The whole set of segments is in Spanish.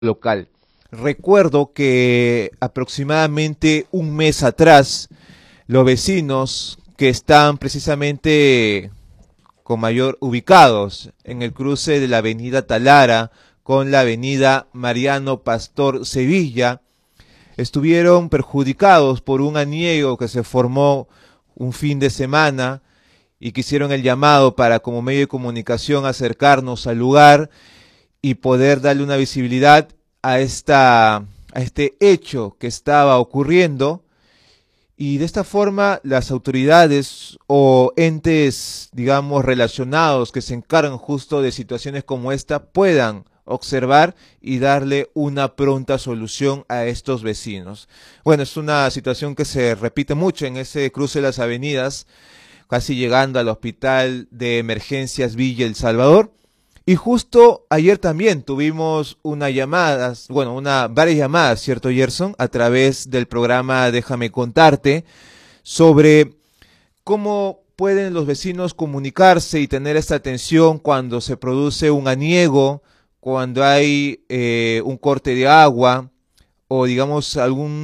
local. Recuerdo que aproximadamente un mes atrás, los vecinos que están precisamente con mayor ubicados en el cruce de la avenida Talara con la avenida Mariano Pastor Sevilla, estuvieron perjudicados por un aniego que se formó un fin de semana y que hicieron el llamado para como medio de comunicación acercarnos al lugar y poder darle una visibilidad a este hecho que estaba ocurriendo. Y de esta forma las autoridades o entes, digamos, relacionados que se encargan justo de situaciones como esta puedan observar y darle una pronta solución a estos vecinos. Bueno, es una situación que se repite mucho en ese cruce de las avenidas, casi llegando al Hospital de Emergencias Villa El Salvador. Y justo ayer también tuvimos varias llamadas, ¿cierto, Gerson? A través del programa Déjame Contarte, sobre cómo pueden los vecinos comunicarse y tener esta atención cuando se produce un aniego, cuando hay un corte de agua o digamos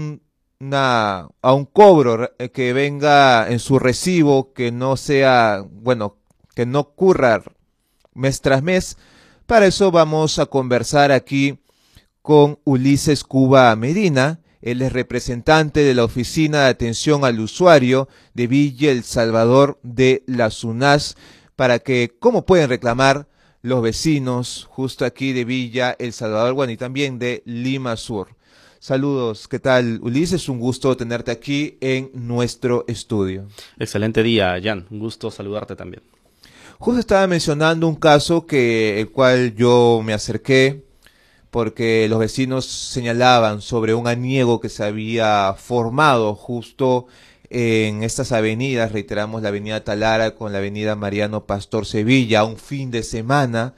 a un cobro que venga en su recibo, que no sea, bueno, que no ocurra mes tras mes. Para eso vamos a conversar aquí con Ulises Cuba Medina. Él es representante de la Oficina de Atención al Usuario de Villa El Salvador de la SUNAS, para que cómo pueden reclamar los vecinos justo aquí de Villa El Salvador, bueno, y también de Lima Sur. Saludos, ¿qué tal, Ulises? Un gusto tenerte aquí en nuestro estudio. Excelente día, Jan. Un gusto saludarte también. Justo estaba mencionando un caso el cual yo me acerqué porque los vecinos señalaban sobre un aniego que se había formado justo en estas avenidas, reiteramos la avenida Talara con la avenida Mariano Pastor Sevilla, un fin de semana,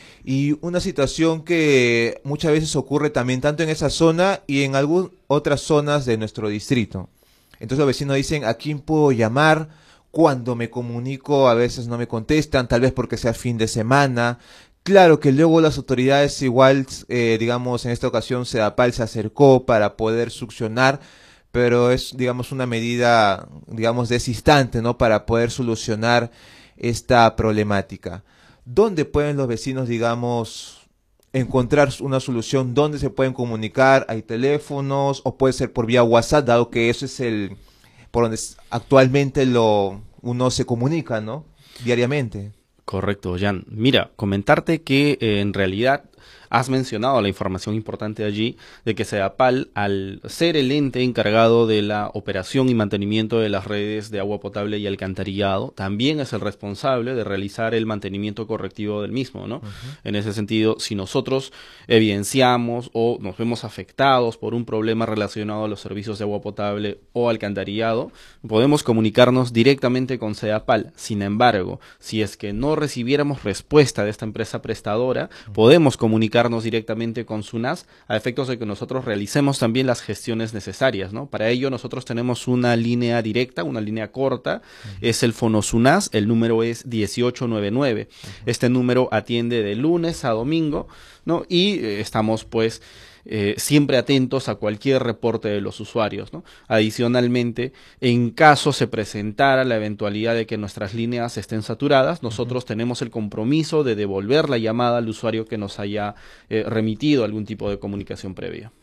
y una situación que muchas veces ocurre también tanto en esa zona y en algunas otras zonas de nuestro distrito. Entonces los vecinos dicen: ¿a quién puedo llamar? Cuando me comunico a veces no me contestan, tal vez porque sea fin de semana. Claro que luego las autoridades igual, digamos, en esta ocasión Sedapal se acercó para poder succionar, pero es, digamos, una medida, digamos, desistante, ¿no? Para poder solucionar esta problemática. ¿Dónde pueden los vecinos, digamos, encontrar una solución? ¿Dónde se pueden comunicar? ¿Hay teléfonos? ¿O puede ser por vía WhatsApp, dado que eso es por donde actualmente uno se comunica, ¿no? Diariamente. Correcto, Jan. Mira, comentarte que en realidad has mencionado la información importante allí de que Sedapal, al ser el ente encargado de la operación y mantenimiento de las redes de agua potable y alcantarillado, también es el responsable de realizar el mantenimiento correctivo del mismo, ¿no? En ese sentido, si nosotros evidenciamos o nos vemos afectados por un problema relacionado a los servicios de agua potable o alcantarillado, podemos comunicarnos directamente con Sedapal. Sin embargo, si es que no recibiéramos respuesta de esta empresa prestadora, podemos comunicarnos directamente con SUNAS a efectos de que nosotros realicemos también las gestiones necesarias, ¿no? Para ello nosotros tenemos una línea directa, una línea corta, es el Fono SUNAS, el número es 1899. Este número atiende de lunes a domingo, ¿no? Y estamos pues siempre atentos a cualquier reporte de los usuarios, ¿no? Adicionalmente, en caso se presentara la eventualidad de que nuestras líneas estén saturadas, nosotros tenemos el compromiso de devolver la llamada al usuario que nos haya remitido algún tipo de comunicación previa.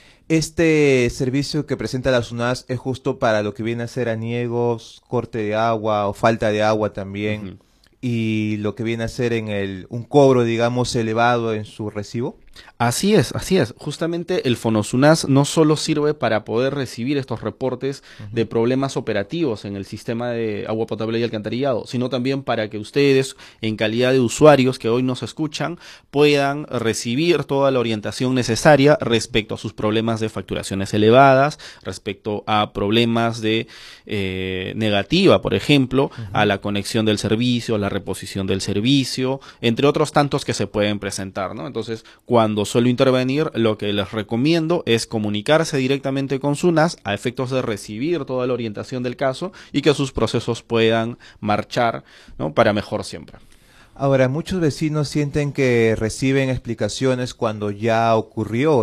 Este servicio que presenta la SUNAS es justo para lo que viene a ser aniegos, corte de agua o falta de agua también, y lo que viene a ser un cobro, digamos, elevado en su recibo. Así es, así es. Justamente el Fonosunas no solo sirve para poder recibir estos reportes de problemas operativos en el sistema de agua potable y alcantarillado, sino también para que ustedes, en calidad de usuarios que hoy nos escuchan, puedan recibir toda la orientación necesaria respecto a sus problemas de facturaciones elevadas, respecto a problemas de negativa, por ejemplo, a la conexión del servicio, a la reposición del servicio, entre otros tantos que se pueden presentar, ¿no? Entonces, cuando suelo intervenir, lo que les recomiendo es comunicarse directamente con SUNAS a efectos de recibir toda la orientación del caso y que sus procesos puedan marchar, ¿no? Para mejor siempre. Ahora, muchos vecinos sienten que reciben explicaciones cuando ya ocurrió